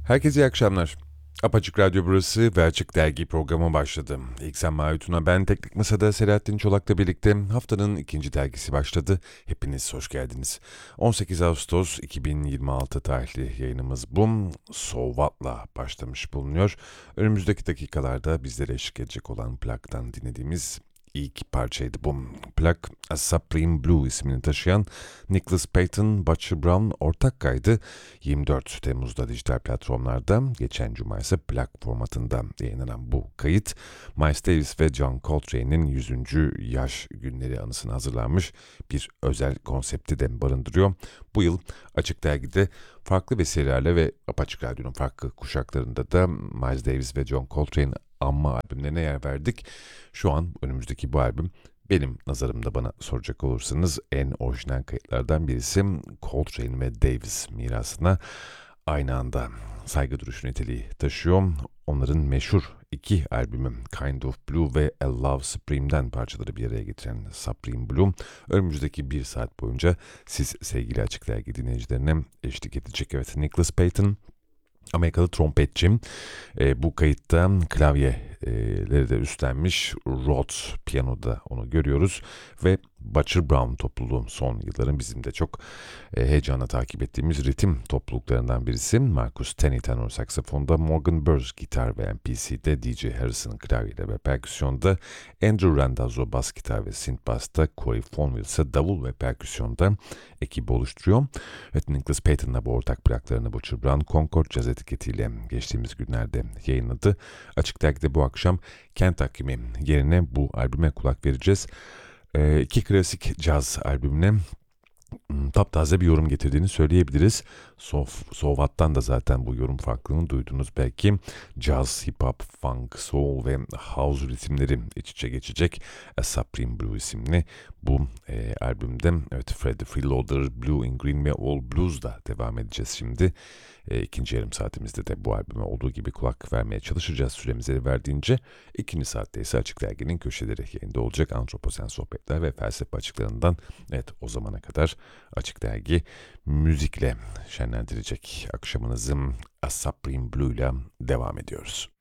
Herkese iyi akşamlar. Apaçık Radyo burası ve Açık Dergi programı başladı. İlksen Mahut'una ben Teknik Masa'da Selahattin Çolak'la birlikte haftanın ikinci dergisi başladı. Hepiniz hoş geldiniz. 18 Ağustos 2026 tarihli yayınımız bu. So What'la başlamış bulunuyor. Önümüzdeki dakikalarda bizlere eşlik edecek olan plaktan dinlediğimiz İlk parçaydı bu. Plak A Supreme Blue ismini taşıyan Nicholas Payton, Butcher Brown ortak kaydı 24 Temmuz'da dijital platformlarda, geçen cuma ise plak formatında yayınlanan bu kayıt, Miles Davis ve John Coltrane'in 100. yaş günleri anısına hazırlanmış bir özel konsepti de barındırıyor. Bu yıl Açık Dergi'de farklı vesilelerle ve Apaçık Radyo'nun farklı kuşaklarında da Miles Davis ve John Coltrane anma albümlerine yer verdik. Şu an önümüzdeki bu albüm benim nazarımda, bana soracak olursanız, en orijinal kayıtlardan birisi. Coltrane ve Davis mirasına aynı anda saygı duruşu niteliği taşıyor. Onların meşhur iki albümü Kind of Blue ve A Love Supreme'den parçaları bir araya getiren Supreme Blue önümüzdeki bir saat boyunca siz sevgili Açık Dergi dinleyicilerine eşlik edecek. Evet, Nicholas Payton Amerikalı trompetçi. Bu kayıtta klavyeleri de üstlenmiş. Rhodes piyanoda onu görüyoruz ve Butcher Brown topluluğu son yılların bizim de çok heyecanla takip ettiğimiz ritim topluluklarından birisi. Marcus Tenney tenor saksafonda, Morgan Burns gitar ve MPC'de, DJ Harrison klavye ve perküsyonda, Andrew Randazzo bas gitar ve synth bass'ta, Corey Fonville ise davul ve perküsyonda ekibi oluşturuyor. Evet, Nicholas Payton'la bu ortak plaklarını Butcher Brown Concord Jazz etiketiyle geçtiğimiz günlerde yayınladı. Açık Dergi'de bu akşam Kent Hakimi yerine bu albüme kulak vereceğiz. İki klasik caz albümüne taptaze bir yorum getirdiğini söyleyebiliriz. So What'tan da zaten bu yorum farklılığını duydunuz belki. Jazz, hip hop, funk, soul ve house ritimleri iç içe geçecek A Supreme Blue isimli bu albümde. Evet, Freddie Freeloader, Blue in Green ve All Blues'da devam edeceğiz şimdi. İkinci yarım saatimizde de bu albüme olduğu gibi kulak vermeye çalışacağız süremizi verdiğince. İkinci saatte ise Açık Dergi'nin köşeleri yayında olacak. Antroposen sohbetler ve felsefe açıklarından, evet, o zamana kadar Açık Dergi müzikle şenlendirecek akşamınızı. A Supreme Blue ile devam ediyoruz.